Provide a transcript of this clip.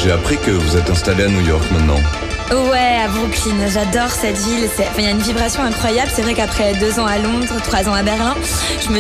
j'ai appris que vous êtes installé à New York maintenant. Ouais, à Brooklyn. J'adore cette ville. Il y a une vibration incroyable. C'est vrai qu'après 2 ans à Londres, 3 ans à Berlin, je me